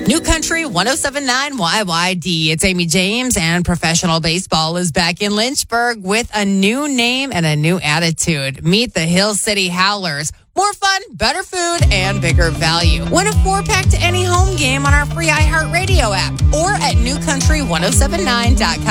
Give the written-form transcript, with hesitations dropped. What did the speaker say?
New Country 107.9 YYD. It's Amy James, and professional baseball is back in Lynchburg with a new name and a new attitude. Meet the Hill City Howlers. More fun, better food, and bigger value. Win a 4-pack to any home game on our free iHeartRadio app or at newcountry1079.com.